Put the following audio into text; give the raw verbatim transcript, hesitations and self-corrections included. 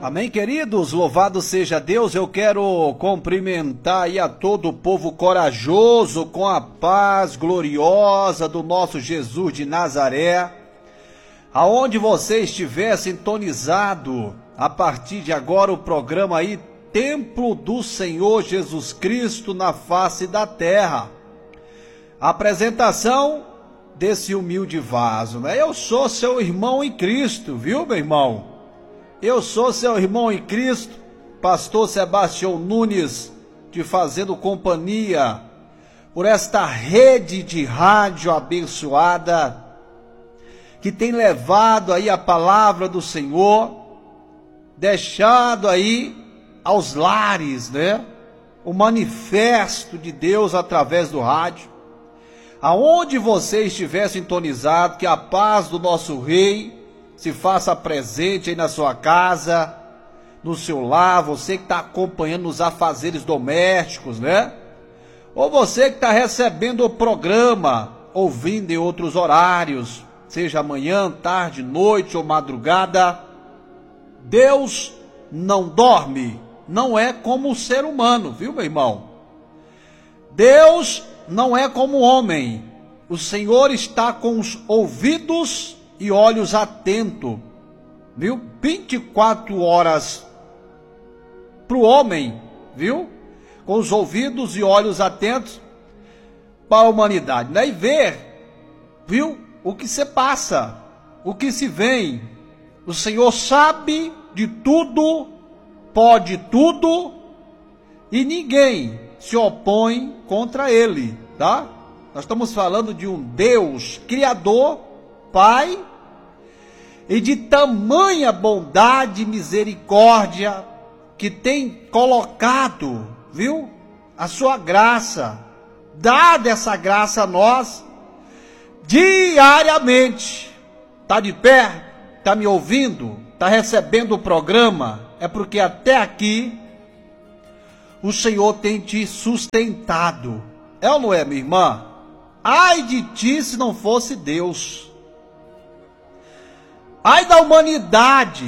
Amém, queridos? Louvado seja Deus. Eu quero cumprimentar aí a todo o povo corajoso com a paz gloriosa do nosso Jesus de Nazaré. Aonde você estiver sintonizado, a partir de agora o programa aí, Templo do Senhor Jesus Cristo na face da terra. Apresentação desse humilde vaso, né? Eu sou seu irmão em Cristo, viu, meu irmão? Eu sou seu irmão em Cristo, pastor Sebastião Nunes, te fazendo companhia por esta rede de rádio abençoada, que tem levado aí a palavra do Senhor, deixado aí aos lares, né? O manifesto de Deus através do rádio. Aonde você estiver sintonizado, que a paz do nosso Rei se faça presente aí na sua casa, no seu lar, você que está acompanhando nos afazeres domésticos, né? Ou você que está recebendo o programa, ouvindo em outros horários, seja manhã, tarde, noite ou madrugada. Deus não dorme, não é como o ser humano, viu, meu irmão? Deus não é como o homem. O Senhor está com os ouvidos e olhos atentos, viu? vinte e quatro horas para o homem, viu? Com os ouvidos e olhos atentos para a humanidade, né? E ver, viu? O que se passa, o que se vem. O Senhor sabe de tudo, pode tudo, e ninguém se opõe contra Ele, tá? Nós estamos falando de um Deus Criador, Pai, e de tamanha bondade e misericórdia, que tem colocado, viu, a sua graça, dada essa graça a nós, diariamente. Está de pé? Está me ouvindo? Está recebendo o programa? É porque até aqui o Senhor tem te sustentado. É ou não é, minha irmã? Ai de ti se não fosse Deus. Ai da humanidade